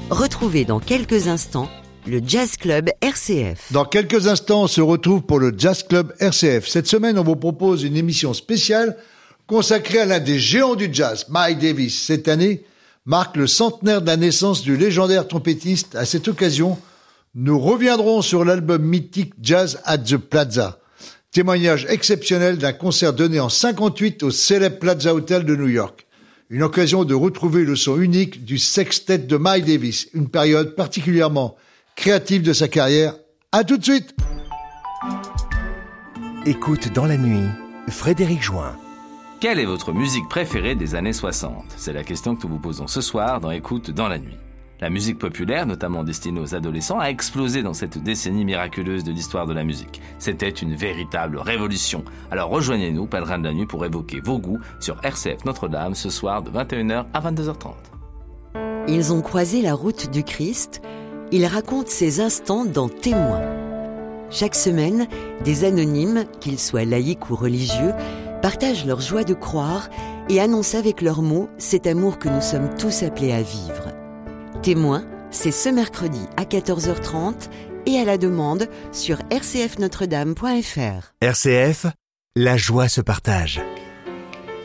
Retrouvez dans quelques instants le Jazz Club RCF. Dans quelques instants, on se retrouve pour le Jazz Club RCF. Cette semaine, on vous propose une émission spéciale consacrée à l'un des géants du jazz, Miles Davis. Cette année marque le centenaire de la naissance du légendaire trompettiste. À cette occasion, nous reviendrons sur l'album mythique Jazz at the Plaza. Témoignage exceptionnel d'un concert donné en 58 au célèbre Plaza Hotel de New York. Une occasion de retrouver le son unique du sextet de Miles Davis, une période particulièrement créative de sa carrière. À tout de suite. Écoute dans la nuit, Frédéric Join. Quelle est votre musique préférée des années 60 ? C'est la question que nous vous posons ce soir dans Écoute dans la nuit. La musique populaire, notamment destinée aux adolescents, a explosé dans cette décennie miraculeuse de l'histoire de la musique. C'était une véritable révolution. Alors rejoignez-nous, pèlerins de la nuit, pour évoquer vos goûts sur RCF Notre-Dame ce soir de 21h à 22h30. Ils ont croisé la route du Christ. Ils racontent ces instants dans Témoins. Chaque semaine, des anonymes, qu'ils soient laïcs ou religieux, partagent leur joie de croire et annoncent avec leurs mots cet amour que nous sommes tous appelés à vivre. Témoins, c'est ce mercredi à 14h30 et à la demande sur rcfnotredame.fr. RCF, la joie se partage.